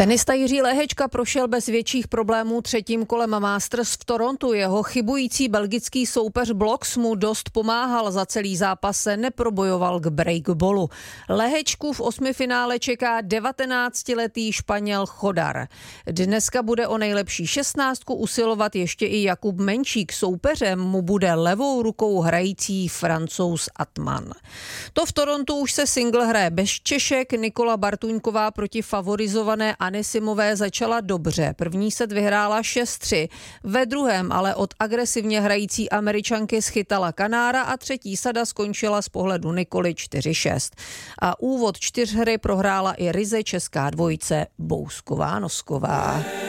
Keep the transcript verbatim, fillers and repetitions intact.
Tenista Jiří Lehečka prošel bez větších problémů třetím kolem Masters v Torontu. Jeho chybující belgický soupeř Bloks mu dost pomáhal, za celý zápas se neprobojoval k breakballu. Lehečku v osmifinále čeká devatenáctiletý Španěl Chodar. Dneska bude o nejlepší šestnáctku usilovat ještě i Jakub Menčík. Soupeřem mu bude levou rukou hrající Francouz Atman. To v Torontu už se single hraje bez Češek. Nikola Bartuňková proti favorizované Anisimové začala dobře. První set vyhrála šest tři. Ve druhém ale od agresivně hrající Američanky schytala Kanára a třetí sada skončila z pohledu Nikoly čtyři šest. A úvod čtyřhry prohrála i ryze česká dvojice Bousková-Nosková.